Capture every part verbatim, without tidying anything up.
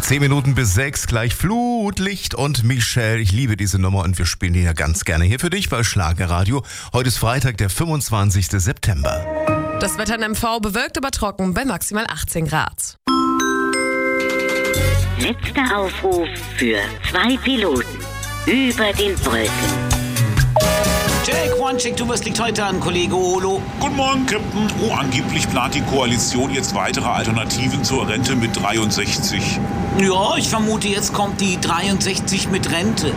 Zehn Minuten bis sechs, gleich Flutlicht und Michelle. Ich liebe diese Nummer und wir spielen die ja ganz gerne hier für dich bei Schlagerradio. Heute ist Freitag, der fünfundzwanzigster September. Das Wetter in M V bewölkt, aber trocken bei maximal achtzehn Grad. Letzter Aufruf für zwei Piloten über den Wolken. Jake Wanchik, du, was liegt heute an, Kollege Olo? Guten Morgen, Captain. Oh, angeblich plant die Koalition jetzt weitere Alternativen zur Rente mit dreiundsechzig. Ja, ich vermute, jetzt kommt die dreiundsechzig mit Rente.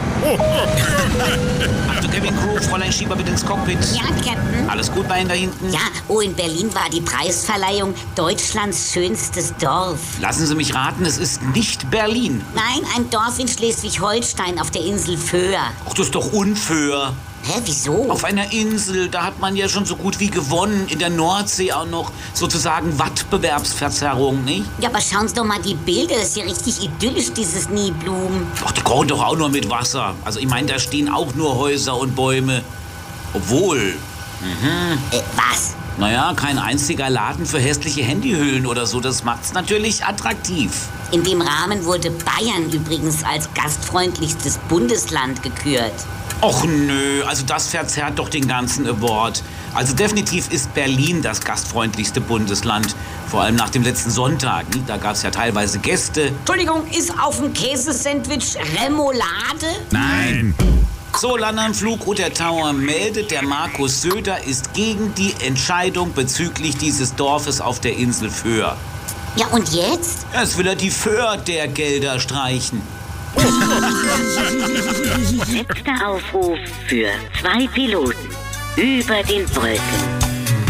Also Kevin Crew, Fräulein Schieber bitte ins Cockpit. Ja, Captain. Alles gut bei Ihnen da hinten? Ja, oh, in Berlin war die Preisverleihung Deutschlands schönstes Dorf. Lassen Sie mich raten, es ist nicht Berlin. Nein, ein Dorf in Schleswig-Holstein auf der Insel Föhr. Ach, das ist doch unfair. Hä, wieso? Auf einer Insel, da hat man ja schon so gut wie gewonnen. In der Nordsee auch noch sozusagen Wettbewerbsverzerrung, nicht? Ja, aber schauen Sie doch mal die Bilder. Das ist ja richtig idyllisch, dieses Niblumen. Ach, die kochen doch auch nur mit Wasser. Also ich meine, da stehen auch nur Häuser und Bäume. Obwohl... Mhm. Äh, was? Naja, kein einziger Laden für hässliche Handyhüllen oder so. Das macht's natürlich attraktiv. In dem Rahmen wurde Bayern übrigens als gastfreundlichstes Bundesland gekürt. Och nö, also das verzerrt doch den ganzen Award. Also definitiv ist Berlin das gastfreundlichste Bundesland. Vor allem nach dem letzten Sonntag. Ne? Da gab es ja teilweise Gäste. Entschuldigung, ist auf dem Käsesandwich Remoulade? Nein! So, Landanflug der Tower meldet, der Markus Söder ist gegen die Entscheidung bezüglich dieses Dorfes auf der Insel Föhr. Ja, und jetzt? Jetzt will er die Föhr der Gelder streichen. Letzter Aufruf für zwei Piloten über den Wolken.